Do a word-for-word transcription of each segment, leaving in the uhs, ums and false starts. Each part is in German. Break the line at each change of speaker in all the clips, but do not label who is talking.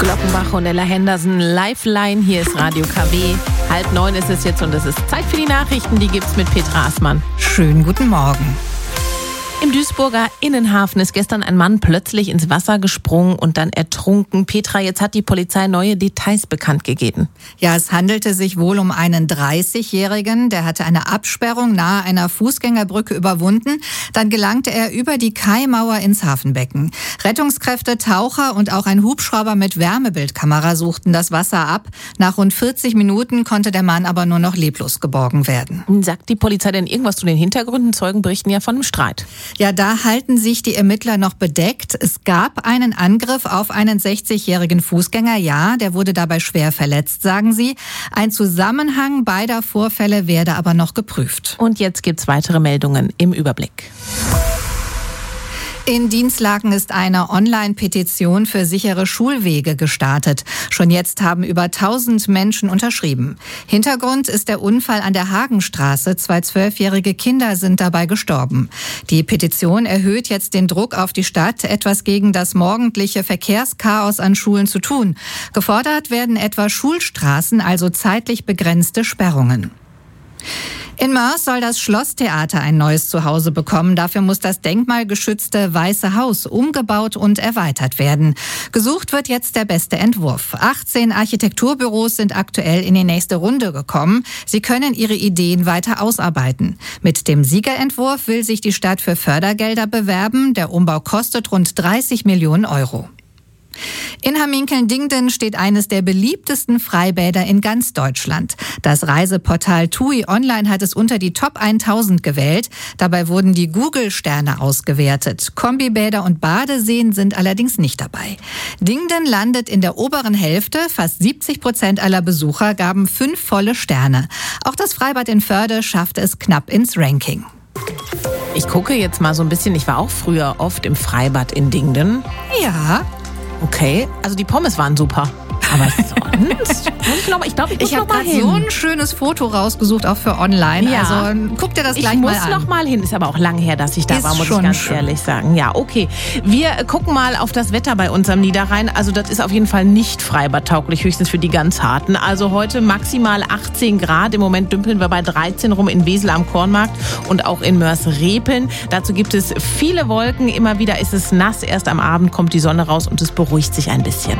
Glockenbach und Ella Henderson, Lifeline, hier ist Radio K W. Halb neun ist es jetzt und es ist Zeit für die Nachrichten, die gibt's mit Petra Aßmann.
Schönen guten Morgen.
Im Duisburger Innenhafen ist gestern ein Mann plötzlich ins Wasser gesprungen und dann ertrunken. Petra, jetzt hat die Polizei neue Details bekannt gegeben.
Ja, es handelte sich wohl um einen dreißigjährigen. Der hatte eine Absperrung nahe einer Fußgängerbrücke überwunden. Dann gelangte er über die Kaimauer ins Hafenbecken. Rettungskräfte, Taucher und auch ein Hubschrauber mit Wärmebildkamera suchten das Wasser ab. Nach rund vierzig Minuten konnte der Mann aber nur noch leblos geborgen werden.
Sagt die Polizei denn irgendwas zu den Hintergründen? Zeugen berichten ja von einem Streit.
Ja, da halten sich die Ermittler noch bedeckt. Es gab einen Angriff auf einen sechzigjährigen Fußgänger. Ja, der wurde dabei schwer verletzt, sagen sie. Ein Zusammenhang beider Vorfälle werde aber noch geprüft.
Und jetzt gibt's weitere Meldungen im Überblick.
In Dinslaken ist eine Online-Petition für sichere Schulwege gestartet. Schon jetzt haben über tausend Menschen unterschrieben. Hintergrund ist der Unfall an der Hagenstraße. Zwei zwölfjährige Kinder sind dabei gestorben. Die Petition erhöht jetzt den Druck auf die Stadt, etwas gegen das morgendliche Verkehrschaos an Schulen zu tun. Gefordert werden etwa Schulstraßen, also zeitlich begrenzte Sperrungen. In Moers soll das Schlosstheater ein neues Zuhause bekommen. Dafür muss das denkmalgeschützte Weiße Haus umgebaut und erweitert werden. Gesucht wird jetzt der beste Entwurf. achtzehn Architekturbüros sind aktuell in die nächste Runde gekommen. Sie können ihre Ideen weiter ausarbeiten. Mit dem Siegerentwurf will sich die Stadt für Fördergelder bewerben. Der Umbau kostet rund dreißig Millionen Euro. In Hamminkeln-Dingden steht eines der beliebtesten Freibäder in ganz Deutschland. Das Reiseportal TUI Online hat es unter die Top tausend gewählt. Dabei wurden die Google-Sterne ausgewertet. Kombibäder und Badeseen sind allerdings nicht dabei. Dingden landet in der oberen Hälfte. Fast siebzig Prozent aller Besucher gaben fünf volle Sterne. Auch das Freibad in Förde schaffte es knapp ins Ranking.
Ich gucke jetzt mal so ein bisschen, ich war auch früher oft im Freibad in Dingden.
Ja.
Okay, also die Pommes waren super. Aber sonst? ich glaube, ich, glaub, ich,
ich habe gerade so ein schönes Foto rausgesucht, auch für online.
Ja.
Also guck dir das gleich
ich
mal an.
Ich muss noch mal hin. Ist aber auch lang her, dass ich da
ist
war, muss
schon
ich ganz
schön.
ehrlich sagen. Ja, okay. Wir gucken mal auf das Wetter bei uns am Niederrhein. Also das ist auf jeden Fall nicht freibadtauglich, höchstens für die ganz Harten. Also heute maximal achtzehn Grad. Im Moment dümpeln wir bei dreizehn rum in Wesel am Kornmarkt und auch in Moers-Repeln. Dazu gibt es viele Wolken. Immer wieder ist es nass. Erst am Abend kommt die Sonne raus und es beruhigt sich ein bisschen.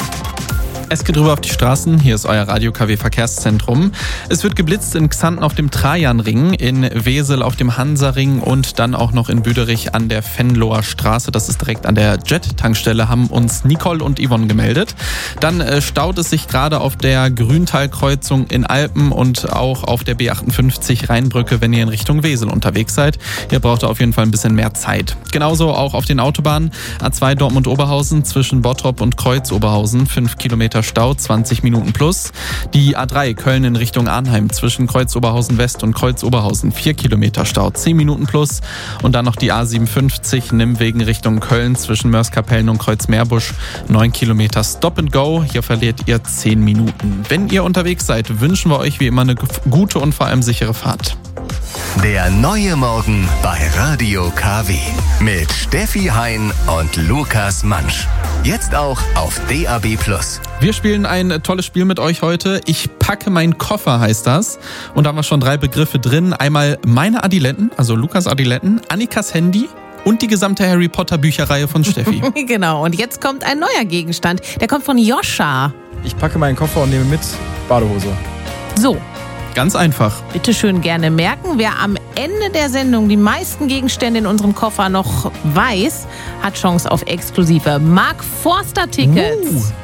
Es geht rüber auf die Straßen. Hier ist euer Radio K W Verkehrszentrum. Es wird geblitzt in Xanten auf dem Trajanring, in Wesel auf dem Hansaring und dann auch noch in Büderich an der Venloer Straße. Das ist direkt an der Jet-Tankstelle, haben uns Nicole und Yvonne gemeldet. Dann äh, staut es sich gerade auf der Grüntalkreuzung in Alpen und auch auf der B achtundfünfzig Rheinbrücke, wenn ihr in Richtung Wesel unterwegs seid. Ihr braucht auf jeden Fall ein bisschen mehr Zeit. Genauso auch auf den Autobahnen. A zwei Dortmund-Oberhausen zwischen Bottrop und Kreuz-Oberhausen, fünf Kilometer Stau, zwanzig Minuten plus. Die A drei Köln in Richtung Arnheim zwischen Kreuz-Oberhausen West und Kreuz-Oberhausen, vier Kilometer Stau, zehn Minuten plus. Und dann noch die A siebenundfünfzig Nimmwegen Richtung Köln zwischen Mörs-Kapellen und Kreuz-Meerbusch, neun Kilometer Stop and Go. Hier verliert ihr zehn Minuten. Wenn ihr unterwegs seid, wünschen wir euch wie immer eine gute und vor allem sichere Fahrt.
Der neue Morgen bei Radio K W mit Steffi Hein und Lukas Mansch. Jetzt auch auf D A B plus.
Wir spielen ein tolles Spiel mit euch heute. Ich packe meinen Koffer heißt das. Und da haben wir schon drei Begriffe drin. Einmal meine Adiletten, also Lukas Adiletten, Annikas Handy und die gesamte Harry Potter Bücherreihe von Steffi.
Genau, und jetzt kommt ein neuer Gegenstand. Der kommt von Joscha.
Ich packe meinen Koffer und nehme mit Badehose.
So.
Ganz einfach.
Bitte schön gerne merken. Wer am Ende der Sendung die meisten Gegenstände in unserem Koffer noch weiß, hat Chance auf exklusive Mark Forster Tickets. Uh.